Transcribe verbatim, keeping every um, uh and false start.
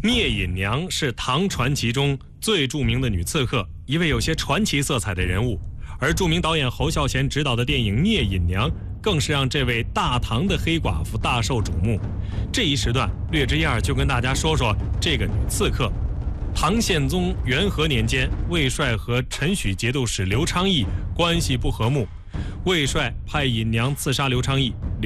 聂隐娘是唐传奇中最著名的女刺客，一位有些传奇色彩的人物。而著名导演侯孝贤执导的电影《聂隐娘》更是让这位大唐的黑寡妇大受瞩目。这一时段略知一二，就跟大家说说这个女刺客。唐宪宗元和年间，魏帅和陈许节度使刘昌义关系不和睦，魏帅派隐娘刺杀刘昌义，